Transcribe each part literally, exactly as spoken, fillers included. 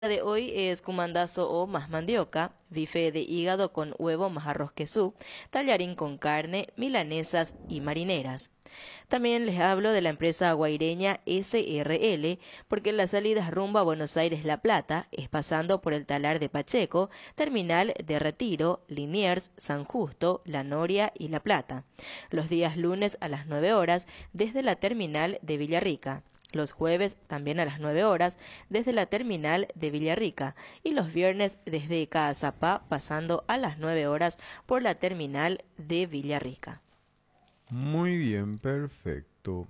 De hoy es cumandazo o más mandioca, bife de hígado con huevo más arroz quesú, tallarín con carne, milanesas y marineras. También les hablo de la empresa guaireña S R L, porque las salidas rumbo a Buenos Aires-La Plata es pasando por el Talar de Pacheco, Terminal de Retiro, Liniers, San Justo, La Noria y La Plata. Los días lunes a las nueve horas desde la terminal de Villarrica. Los jueves también a las nueve horas desde la terminal de Villarrica y los viernes desde Caazapá pasando a las nueve horas por la terminal de Villarrica. Muy bien, perfecto.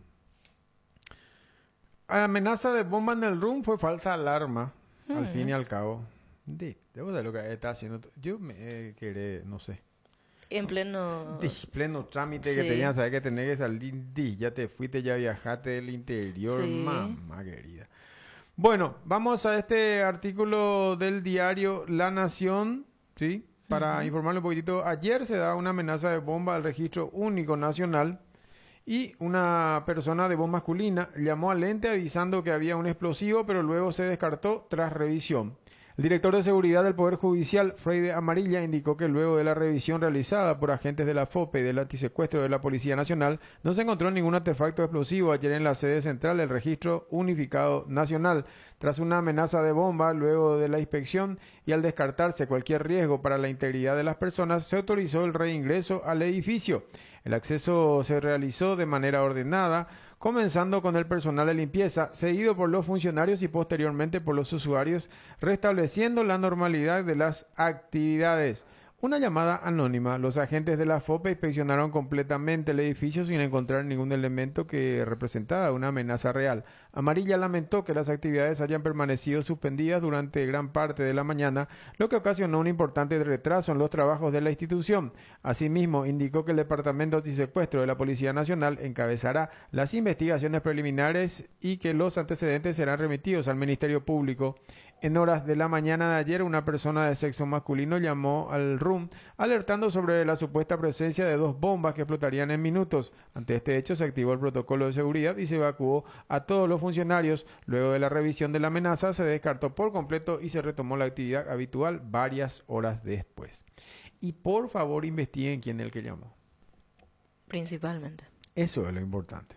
Amenaza de bomba en el R U M fue falsa alarma, hmm. al fin y al cabo. De, debo de lo que está haciendo. Yo me eh, quedé, no sé. En pleno... De, pleno trámite sí. que tenías, sabes que tenés que salir, de, ya te fuiste, ya viajaste del interior, sí. Mamá querida. Bueno, vamos a este artículo del diario La Nación, ¿sí? Para uh-huh. informarle un poquitito. Ayer se da una amenaza de bomba al registro único nacional y una persona de voz masculina llamó al ente avisando que había un explosivo, pero luego se descartó tras revisión. El director de seguridad del Poder Judicial, Freide Amarilla, indicó que luego de la revisión realizada por agentes de la F O P y del antisecuestro de la Policía Nacional, no se encontró ningún artefacto explosivo ayer en la sede central del Registro Unificado Nacional. Tras una amenaza de bomba, luego de la inspección y al descartarse cualquier riesgo para la integridad de las personas, se autorizó el reingreso al edificio. El acceso se realizó de manera ordenada, comenzando con el personal de limpieza, seguido por los funcionarios y posteriormente por los usuarios, restableciendo la normalidad de las actividades. Una llamada anónima. Los agentes de la F O P inspeccionaron completamente el edificio sin encontrar ningún elemento que representara una amenaza real. Amarilla lamentó que las actividades hayan permanecido suspendidas durante gran parte de la mañana, lo que ocasionó un importante retraso en los trabajos de la institución. Asimismo, indicó que el Departamento Antisecuestro de la Policía Nacional encabezará las investigaciones preliminares y que los antecedentes serán remitidos al Ministerio Público. En horas de la mañana de ayer, una persona de sexo masculino llamó al R U M alertando sobre la supuesta presencia de dos bombas que explotarían en minutos. Ante este hecho, se activó el protocolo de seguridad y se evacuó a todos los funcionarios. Luego de la revisión de la amenaza, se descartó por completo y se retomó la actividad habitual varias horas después. Y por favor, investiguen quién es el que llamó. Principalmente. Eso es lo importante.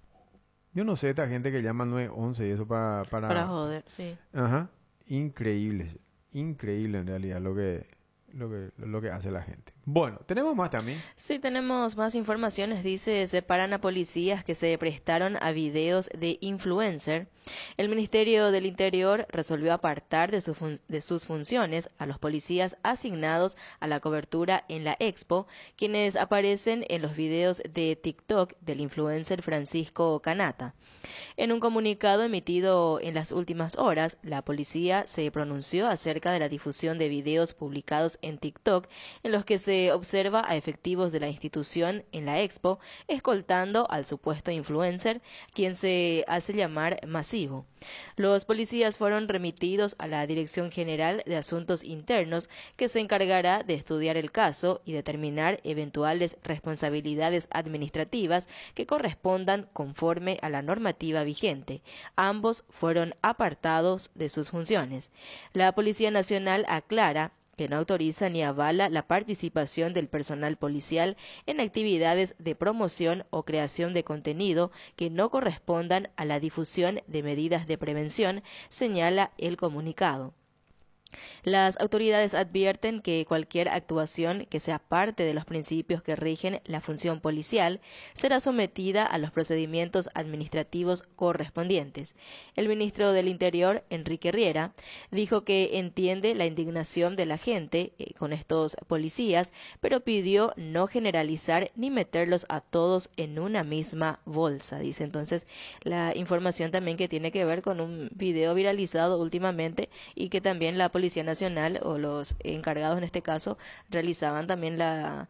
Yo no sé, esta gente que llama nueve once y eso para... Para, para joder, sí. Ajá. Increíble, increíble en realidad lo que, lo que, lo que hace la gente. Bueno, tenemos más también. Sí, tenemos más informaciones. Dice, separan a policías que se prestaron a videos de influencer. El Ministerio del Interior resolvió apartar de, su fun- de sus funciones a los policías asignados a la cobertura en la Expo, quienes aparecen en los videos de TikTok del influencer Francisco Canata. En un comunicado emitido en las últimas horas, la policía se pronunció acerca de la difusión de videos publicados en TikTok en los que se observa a efectivos de la institución en la Expo escoltando al supuesto influencer, quien se hace llamar Masivo. Los policías fueron remitidos a la Dirección General de Asuntos Internos, que se encargará de estudiar el caso y determinar eventuales responsabilidades administrativas que correspondan conforme a la normativa vigente. Ambos fueron apartados de sus funciones. La Policía Nacional aclara que no autoriza ni avala la participación del personal policial en actividades de promoción o creación de contenido que no correspondan a la difusión de medidas de prevención, señala el comunicado. Las autoridades advierten que cualquier actuación que sea parte de los principios que rigen la función policial será sometida a los procedimientos administrativos correspondientes. El ministro del Interior, Enrique Riera, dijo que entiende la indignación de la gente eh, con estos policías, pero pidió no generalizar ni meterlos a todos en una misma bolsa. Dice entonces la información también que tiene que ver con un video viralizado últimamente y que también la Policía Nacional o los encargados en este caso realizaban también la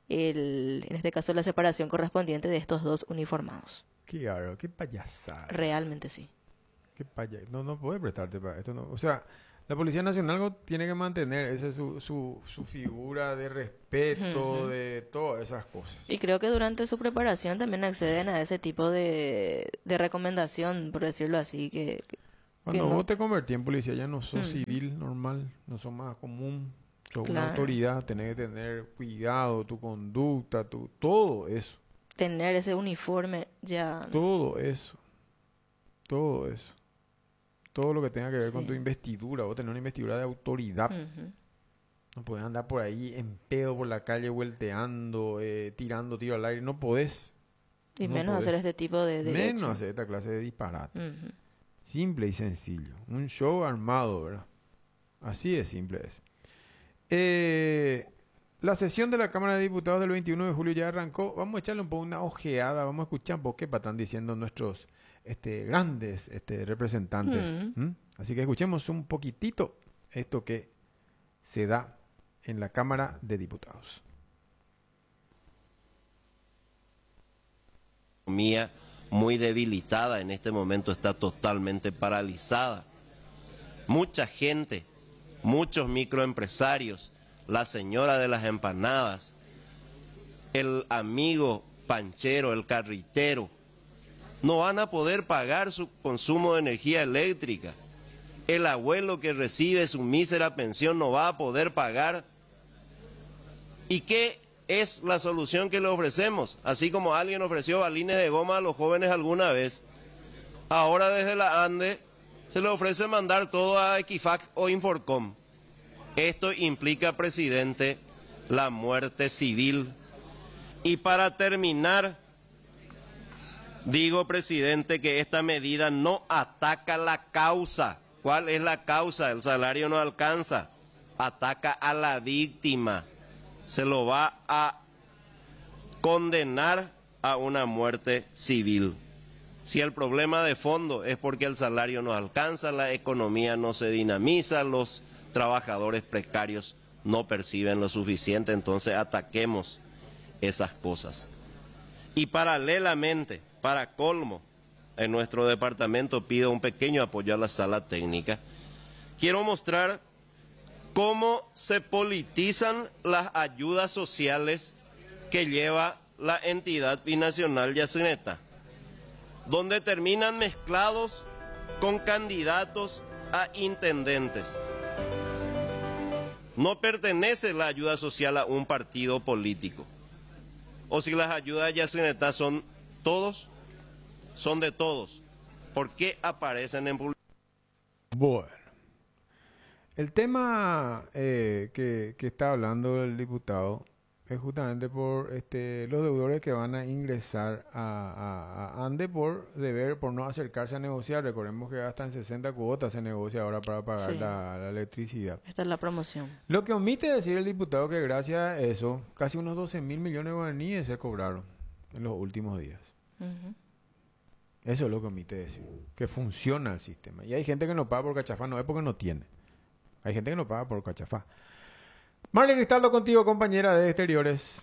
el, en este caso la separación correspondiente de estos dos uniformados. Qué raro, qué payasada. Realmente sí. Qué payasada. No, no puede prestarte para esto. No. O sea, la Policía Nacional tiene que mantener esa es su, su, su figura de respeto, uh-huh. de todas esas cosas. Y creo que durante su preparación también acceden a ese tipo de, de recomendación, por decirlo así, que... que Cuando no. vos te convertís en policía ya no sos Mm. civil normal, no sos más común, sos una Claro. autoridad, tenés que tener cuidado, tu conducta, tu, todo eso, Tener ese uniforme ya... todo eso, todo eso, todo lo que tenga que ver con Sí. tu investidura, vos tenés una investidura de autoridad, Ujú. no podés andar por ahí en pedo por la calle, vuelteando, eh, tirando tiro al aire, no podés, Y no menos hacer podés. este tipo de derecho. menos hacer esta clase de disparate. Ujú. Simple y sencillo. Un show armado, ¿verdad? Así de simple es. Eh, la sesión de la Cámara de Diputados del veintiuno de julio ya arrancó. Vamos a echarle un poco una ojeada. Vamos a escuchar un poco qué están diciendo nuestros este, grandes este, representantes. Mm. ¿Mm? Así que escuchemos un poquitito esto que se da en la Cámara de Diputados. Economía muy debilitada en este momento, está totalmente paralizada. Mucha gente, muchos microempresarios, la señora de las empanadas, el amigo panchero, el carritero, no van a poder pagar su consumo de energía eléctrica. El abuelo que recibe su mísera pensión no va a poder pagar. ¿Y qué es la solución que le ofrecemos? Así como alguien ofreció balines de goma a los jóvenes alguna vez, ahora desde la ANDE se le ofrece mandar todo a Equifac o Inforcom. Esto implica, presidente, la muerte civil. Y para terminar, digo, presidente, que esta medida no ataca la causa. ¿Cuál es la causa? El salario no alcanza. Ataca a la víctima. Se lo va a condenar a una muerte civil. Si el problema de fondo es porque el salario no alcanza, la economía no se dinamiza, los trabajadores precarios no perciben lo suficiente, entonces ataquemos esas cosas. Y paralelamente, para colmo, en nuestro departamento pido un pequeño apoyo a la sala técnica. Quiero mostrar cómo se politizan las ayudas sociales que lleva la entidad binacional Yacyretá, donde terminan mezclados con candidatos a intendentes. No pertenece la ayuda social a un partido político. O si las ayudas de Yacyretá son todos, son de todos. ¿Por qué aparecen en publicidad? Bueno. El tema eh, que, que está hablando el diputado es justamente por este, los deudores que van a ingresar a, a, a ANDE por deber, por no acercarse a negociar. Recordemos que hasta en sesenta cuotas se negocia ahora para pagar Sí. la, la electricidad. Esta es la promoción. Lo que omite decir el diputado que gracias a eso, casi unos doce mil millones de guaraníes se cobraron en los últimos días. Ujú. Eso es lo que omite decir, que funciona el sistema. Y hay gente que no paga por cachafá, no es porque no tiene. Hay gente que no paga por cachafá. Marley Cristaldo contigo, compañera de Exteriores.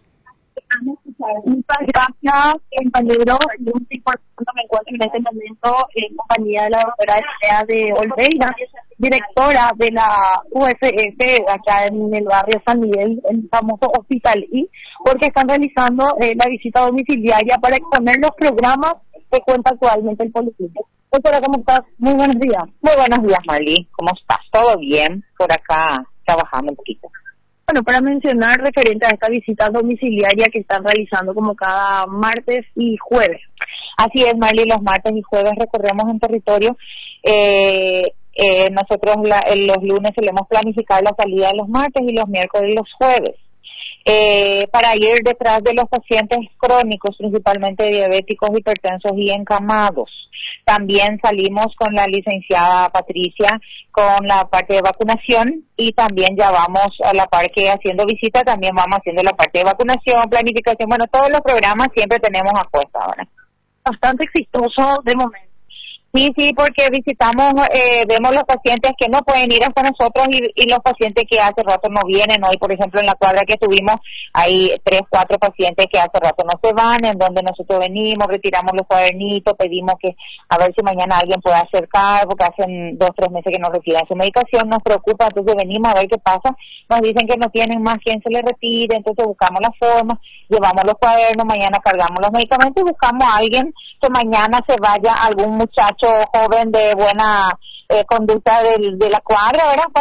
Muchas gracias, compañero. Yo estoy por tanto me encuentro en este momento en compañía de la doctora Estrella de Olveira, directora de la U F F acá en el barrio San Miguel, el famoso Hospital I, porque están realizando eh, la visita domiciliaria para exponer los programas que cuenta actualmente el político. Doctora, ¿cómo estás? Muy buenos días. Muy buenos días, Marley. ¿Cómo estás? ¿Todo bien? Por acá trabajando un poquito. Bueno, para mencionar referente a esta visita domiciliaria que están realizando como cada martes y jueves. Así es, Marley, los martes y jueves recorremos un territorio. Eh, eh, nosotros la, en los lunes solemos planificar la salida de los martes y los miércoles y los jueves. Eh, para ir detrás de los pacientes crónicos, principalmente diabéticos, hipertensos y encamados. También salimos con la licenciada Patricia con la parte de vacunación y también ya vamos a la par que haciendo visita, también vamos haciendo la parte de vacunación, planificación, bueno, todos los programas siempre tenemos a cuesta ahora. Bastante exitoso de momento. Sí, sí, porque visitamos, eh, vemos los pacientes que no pueden ir hasta nosotros y, y los pacientes que hace rato no vienen. Hoy, por ejemplo, en la cuadra que tuvimos, hay tres, cuatro pacientes que hace rato no se van, en donde nosotros venimos, retiramos los cuadernitos, pedimos que a ver si mañana alguien puede acercar, porque hacen dos, tres meses que no retiran su medicación, nos preocupa, entonces venimos a ver qué pasa. Nos dicen que no tienen más quien se les retire, entonces buscamos la forma, llevamos los cuadernos, mañana cargamos los medicamentos y buscamos a alguien que mañana se vaya, algún muchacho muchacho joven de buena eh, conducta del, de la cuadra, ¿verdad?